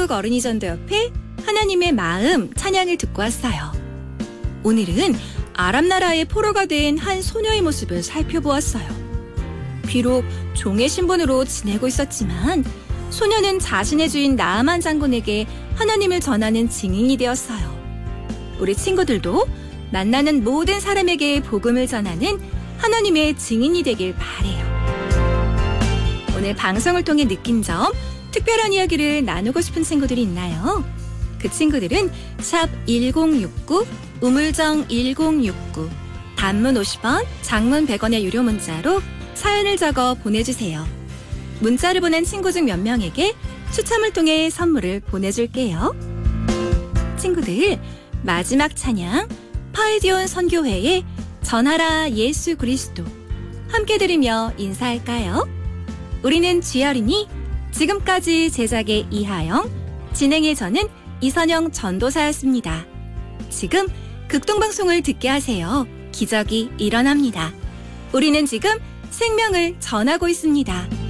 한국 어린이 전도 옆에 하나님의 마음 찬양을 듣고 왔어요. 오늘은 아람 나라의 포로가 된 한 소녀의 모습을 살펴보았어요. 비록 종의 신분으로 지내고 있었지만 소녀는 자신의 주인 나아만 장군에게 하나님을 전하는 증인이 되었어요. 우리 친구들도 만나는 모든 사람에게 복음을 전하는 하나님의 증인이 되길 바래요. 오늘 방송을 통해 느낀 점, 특별한 이야기를 나누고 싶은 친구들이 있나요? 그 친구들은 샵 1069, 우물정 1069, 단문 50원, 장문 100원의 유료 문자로 사연을 적어 보내주세요. 문자를 보낸 친구 중 몇 명에게 추첨을 통해 선물을 보내줄게요. 친구들, 마지막 찬양 파이디온 선교회의 전하라 예수 그리스도 함께 들으며 인사할까요? 우리는 쥐어리니 지금까지 제작의 이하영, 진행의 저는 이선영 전도사였습니다. 지금 극동방송을 듣게 하세요. 기적이 일어납니다. 우리는 지금 생명을 전하고 있습니다.